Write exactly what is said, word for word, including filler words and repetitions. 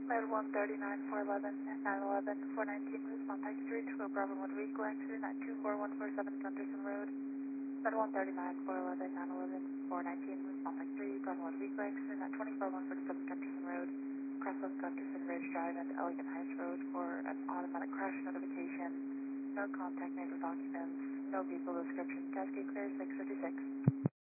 Med one thirty-nine, four eleven, nine eleven, four nineteen, response text three two Bravo one vehicle accident at two four one four seven Gunderson Road. Med one thirty-nine, four eleven, nine eleven, four nineteen, response text three Bravo one vehicle accident at twenty-four one forty-seven Gunderson Road. Cross of Gunderson Ridge Drive and Elegant Heights Road for an automatic crash notification. No contact made with occupants. No vehicle description. Cascade clear six fifty-six.